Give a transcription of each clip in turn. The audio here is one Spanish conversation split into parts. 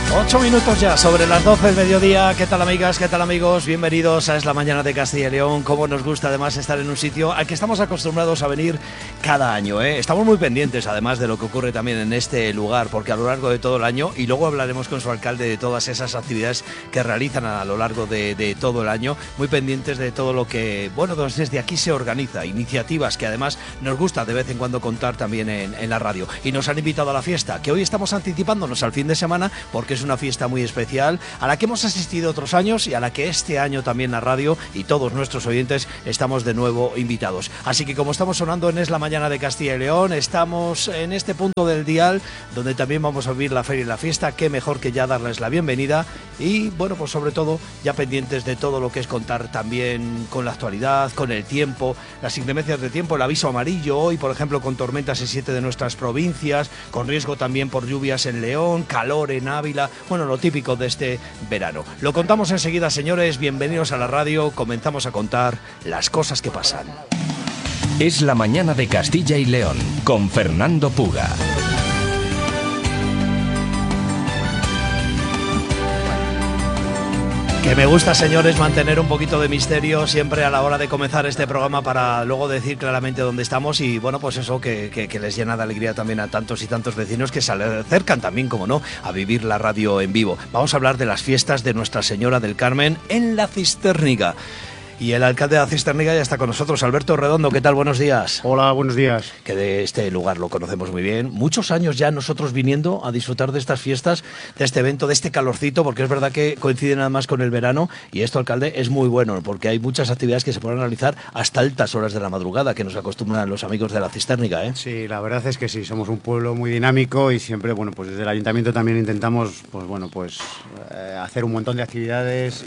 8 minutos ya sobre las 12 del mediodía. ¿Qué tal, amigas? ¿Qué tal, amigos? Bienvenidos a Es la Mañana de Castilla y León. Cómo nos gusta además estar en un sitio al que estamos acostumbrados a venir cada año, ¿eh? Estamos muy pendientes además de lo que ocurre también en este lugar, porque a lo largo de todo el año, y luego hablaremos con su alcalde de todas esas actividades que realizan a lo largo de todo el año, muy pendientes de todo lo que, bueno, desde aquí se organiza, iniciativas que además nos gusta de vez en cuando contar también en la radio. Y nos han invitado a la fiesta, que hoy estamos anticipándonos al fin de semana, porque es una fiesta muy especial a la que hemos asistido otros años y a la que este año también la radio y todos nuestros oyentes estamos de nuevo invitados. Así que como estamos sonando en Es la Mañana de Castilla y León, estamos en este punto del dial donde también vamos a vivir la feria y la fiesta. Qué mejor que ya darles la bienvenida y, bueno, pues sobre todo ya pendientes de todo lo que es contar también con la actualidad, con el tiempo, las inclemencias de tiempo, el aviso amarillo hoy, por ejemplo, con tormentas en 7 de nuestras provincias, con riesgo también por lluvias en León, calor en Ávila, bueno, lo típico de este verano. Lo contamos enseguida, señores, bienvenidos a la radio, comenzamos a contar las cosas que pasan. Es la Mañana de Castilla y León, con Fernando Puga. Que me gusta, señores, mantener un poquito de misterio siempre a la hora de comenzar este programa para luego decir claramente dónde estamos y, bueno, pues eso que les llena de alegría también a tantos y tantos vecinos que se acercan también, como no, a vivir la radio en vivo. Vamos a hablar de las fiestas de Nuestra Señora del Carmen en La Cisterniga. Y el alcalde de La Cisterniga ya está con nosotros, Alberto Redondo. ¿Qué tal? Buenos días. Hola, buenos días. Que de este lugar lo conocemos muy bien. Muchos años ya nosotros viniendo a disfrutar de estas fiestas, de este evento, de este calorcito, porque es verdad que coinciden además con el verano. Y esto, alcalde, es muy bueno, porque hay muchas actividades que se pueden realizar hasta altas horas de la madrugada, que nos acostumbran los amigos de La Cisterniga, ¿eh? Sí, la verdad es que sí, somos un pueblo muy dinámico y siempre, bueno, pues desde el ayuntamiento también intentamos, pues bueno, pues hacer un montón de actividades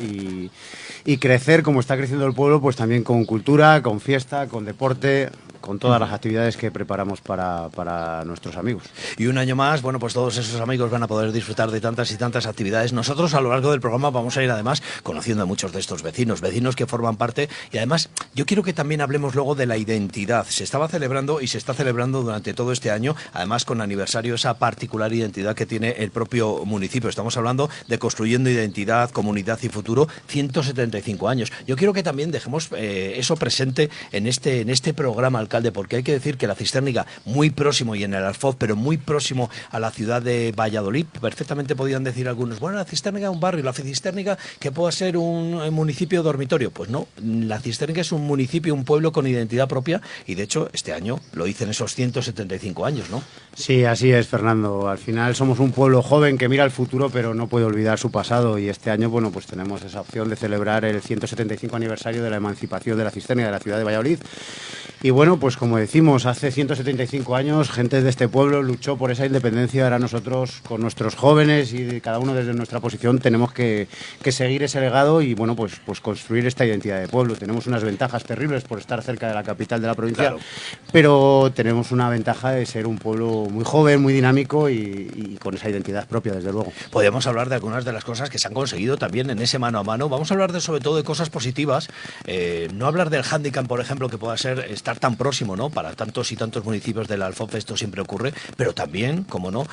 y crecer como está creciendo el pueblo, pues también con cultura, con fiesta, con deporte, con todas las actividades que preparamos para nuestros amigos. Y un año más, bueno, pues todos esos amigos van a poder disfrutar de tantas y tantas actividades. Nosotros a lo largo del programa vamos a ir además conociendo a muchos de estos vecinos que forman parte, y además yo quiero que también hablemos luego de la identidad. Se estaba celebrando y se está celebrando durante todo este año, además con aniversario, esa particular identidad que tiene el propio municipio. Estamos hablando de Construyendo Identidad, Comunidad y Futuro, 175 años. Yo quiero que también dejemos eso presente en este programa, alcalde, porque hay que decir que La Cisterniga, muy próximo, y en el Alfoz, pero muy próximo a la ciudad de Valladolid, perfectamente podían decir algunos, bueno, La Cisterniga es un barrio, La Cisterniga que pueda ser un municipio dormitorio. Pues no, La Cisterniga es un municipio, un pueblo con identidad propia, y de hecho este año lo hice en esos 175 años, ¿no? Sí, así es, Fernando. Al final somos un pueblo joven que mira al futuro, pero no puede olvidar su pasado, y este año, bueno, pues tenemos esa opción de celebrar el 175 aniversario de la emancipación de La Cisterniga de la ciudad de Valladolid. Y bueno, pues como decimos, hace 175 años gente de este pueblo luchó por esa independencia. Ahora nosotros, con nuestros jóvenes y cada uno desde nuestra posición, tenemos que seguir ese legado y, bueno, pues construir esta identidad de pueblo. Tenemos unas ventajas terribles por estar cerca de la capital de la provincia, claro, pero tenemos una ventaja de ser un pueblo muy joven, muy dinámico y con esa identidad propia, desde luego. Podríamos hablar de algunas de las cosas que se han conseguido también en ese mano a mano. Vamos a hablar sobre todo de cosas positivas, no hablar del hándicap, por ejemplo, que pueda ser estar tan próximo, ¿no? Para tantos y tantos municipios del Alfoz esto siempre ocurre, pero también, como no,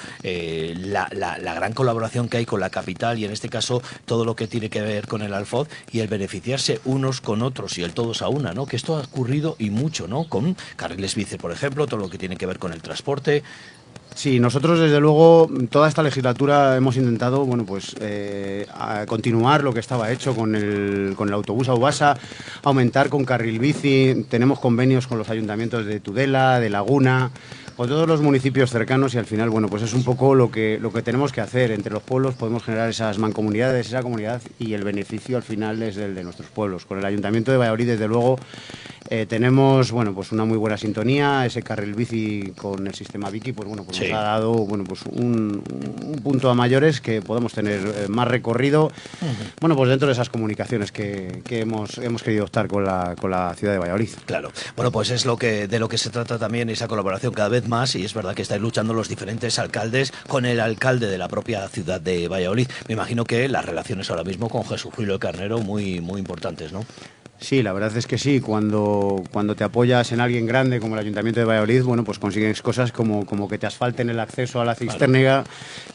la gran colaboración que hay con la capital, y en este caso todo lo que tiene que ver con el Alfoz y el beneficiarse unos con otros y el todos a una, ¿no? Que esto ha ocurrido y mucho, ¿no? Con carriles bici, por ejemplo, todo lo que tiene que ver con el transporte. Sí, nosotros desde luego toda esta legislatura hemos intentado, bueno, pues a continuar lo que estaba hecho con el autobús Aubasa, aumentar con carril bici. Tenemos convenios con los ayuntamientos de Tudela, de Laguna, con todos los municipios cercanos, y al final, bueno, pues es un poco lo que tenemos que hacer. Entre los pueblos podemos generar esas mancomunidades, esa comunidad, y el beneficio al final es el de nuestros pueblos. Con el Ayuntamiento de Valladolid, desde luego, tenemos, bueno, pues una muy buena sintonía. Ese carril bici con el sistema Vicky, pues bueno, pues sí, nos ha dado, bueno, pues un punto a mayores, que podemos tener más recorrido, bueno, pues dentro de esas comunicaciones que hemos querido optar con la ciudad de Valladolid. Claro. Bueno, pues es de lo que se trata también, esa colaboración cada vez más, y es verdad que estáis luchando los diferentes alcaldes con el alcalde de la propia ciudad de Valladolid. Me imagino que las relaciones ahora mismo con Jesús Julio Carnero muy, muy importantes, ¿no? Sí, la verdad es que sí. Cuando te apoyas en alguien grande como el Ayuntamiento de Valladolid, bueno, pues consigues cosas como que te asfalten el acceso a la Cisterniga,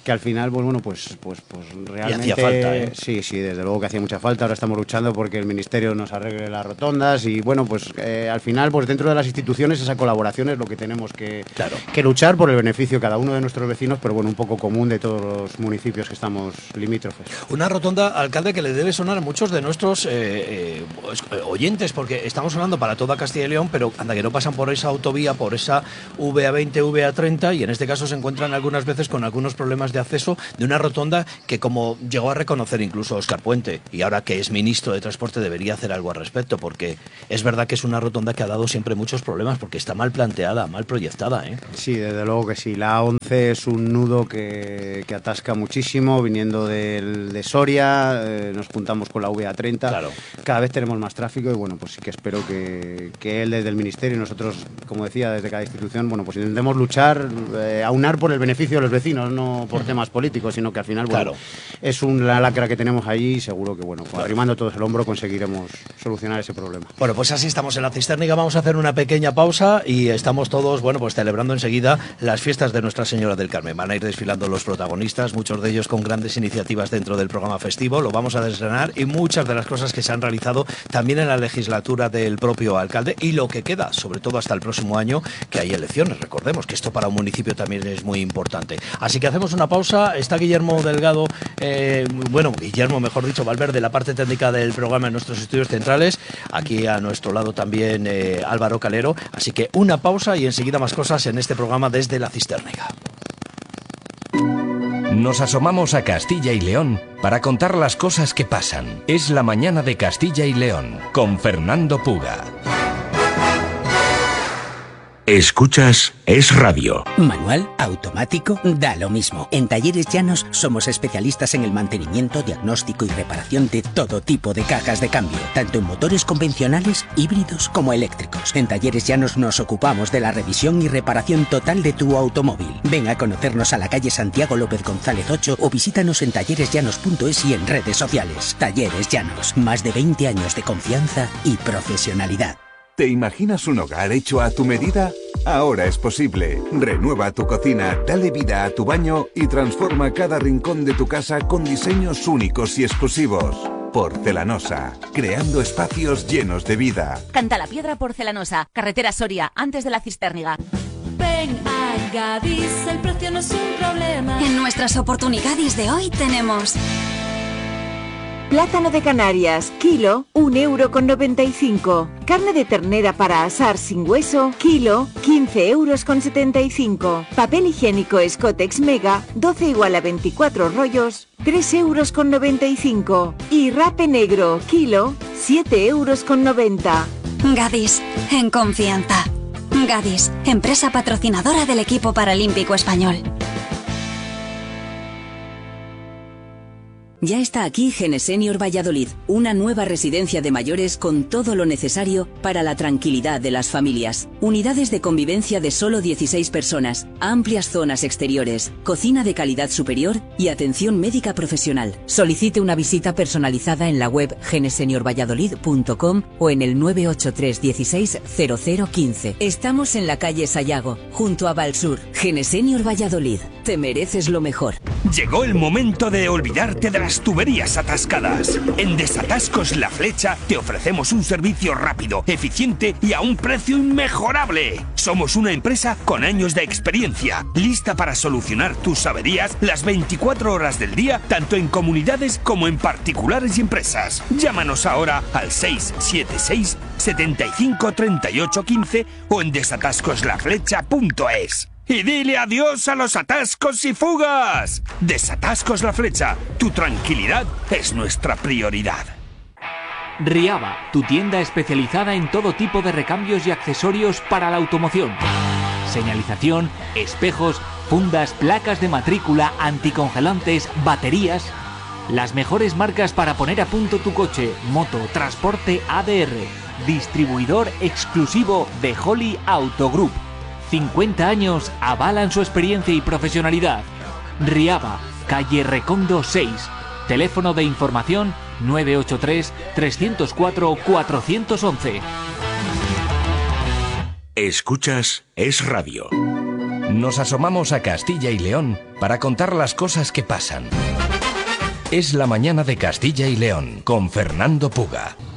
que al final, pues realmente... Y hacía falta, ¿eh? Sí, desde luego que hacía mucha falta. Ahora estamos luchando porque el Ministerio nos arregle las rotondas y bueno, pues al final, pues dentro de las instituciones esa colaboración es lo que tenemos que luchar por el beneficio de cada uno de nuestros vecinos, pero bueno, un poco común de todos los municipios que estamos limítrofes. Una rotonda, alcalde, que le debe sonar a muchos de nuestros oyentes, porque estamos hablando para toda Castilla y León, pero anda que no pasan por esa autovía, por esa VA20, VA30, y en este caso se encuentran algunas veces con algunos problemas de acceso de una rotonda que, como llegó a reconocer incluso Óscar Puente, y ahora que es ministro de Transporte debería hacer algo al respecto, porque es verdad que es una rotonda que ha dado siempre muchos problemas, porque está mal planteada, mal proyectada, ¿eh? Sí, desde luego que sí. La A11 es un nudo que atasca muchísimo, viniendo de Soria, nos juntamos con la VA30, claro. Cada vez tenemos más tráfico y bueno, pues sí que espero que él desde el Ministerio y nosotros, como decía, desde cada institución, bueno, pues intentemos luchar, aunar por el beneficio de los vecinos, no por temas políticos, sino que al final, bueno, es una lacra que tenemos allí y seguro que, bueno, arrimando todos el hombro conseguiremos solucionar ese problema. Bueno, pues así estamos en la Cisterniga, vamos a hacer una pequeña pausa y estamos todos, bueno, pues celebrando enseguida las fiestas de Nuestra Señora del Carmen. Van a ir desfilando los protagonistas, muchos de ellos con grandes iniciativas dentro del programa festivo, lo vamos a desgranar, y muchas de las cosas que se han realizado también en la legislatura del propio alcalde y lo que queda, sobre todo hasta el próximo año, que hay elecciones. Recordemos que esto para un municipio también es muy importante. Así que hacemos una pausa. Está Guillermo Delgado, Guillermo, mejor dicho, Valverde, la parte técnica del programa en nuestros estudios centrales. Aquí a nuestro lado también Álvaro Calero. Así que una pausa y enseguida más cosas en este programa desde la Cisterniga. Nos asomamos a Castilla y León para contar las cosas que pasan. Es la mañana de Castilla y León con Fernando Puga. Escuchas Es Radio. Manual, automático, da lo mismo. En Talleres Llanos somos especialistas en el mantenimiento, diagnóstico y reparación de todo tipo de cajas de cambio, tanto en motores convencionales, híbridos como eléctricos. En Talleres Llanos nos ocupamos de la revisión y reparación total de tu automóvil. Ven a conocernos a la calle Santiago López González 8 o visítanos en talleresllanos.es y en redes sociales. Talleres Llanos, más de 20 años de confianza y profesionalidad. ¿Te imaginas un hogar hecho a tu medida? Ahora es posible. Renueva tu cocina, dale vida a tu baño y transforma cada rincón de tu casa con diseños únicos y exclusivos. Porcelanosa, creando espacios llenos de vida. Cantalapiedra Porcelanosa, carretera Soria, antes de la Cisterniga. Ven a Gadis, el precio no es un problema. En nuestras oportunidades de hoy tenemos... Plátano de Canarias, kilo, 1,95 €. Carne de ternera para asar sin hueso, kilo, 15,75 €. Papel higiénico Scottex Mega, 12 igual a 24 rollos, 3,95 €. Y rape negro, kilo, 7,90 €. Gadis, en confianza. Gadis, empresa patrocinadora del equipo paralímpico español. Ya está aquí Genesenior Valladolid, una nueva residencia de mayores con todo lo necesario para la tranquilidad de las familias. Unidades de convivencia de solo 16 personas, amplias zonas exteriores, cocina de calidad superior y atención médica profesional. Solicite una visita personalizada en la web geneseniorvalladolid.com o en el 983 16 0015. Estamos en la calle Sayago, junto a Valsur. Genesenior Valladolid, te mereces lo mejor. Llegó el momento de olvidarte de las tuberías atascadas. En Desatascos La Flecha te ofrecemos un servicio rápido, eficiente y a un precio inmejorable. Somos una empresa con años de experiencia, lista para solucionar tus averías las 24 horas del día, tanto en comunidades como en particulares y empresas. Llámanos ahora al 676 75 38 15 o en desatascoslaflecha.es. Y dile adiós a los atascos y fugas. Desatascos La Flecha, tu tranquilidad es nuestra prioridad. Riaba, tu tienda especializada en todo tipo de recambios y accesorios para la automoción. Señalización, espejos, fundas, placas de matrícula, anticongelantes, baterías. Las mejores marcas para poner a punto tu coche, moto, transporte ADR. Distribuidor exclusivo de Holly Auto Group. 50 años avalan su experiencia y profesionalidad. Riaba, calle Recondo 6. Teléfono de información 983 304 411. Escuchas Es Radio. nos asomamos a Castilla y León para contar las cosas que pasan. Es la mañana de Castilla y León con Fernando Puga.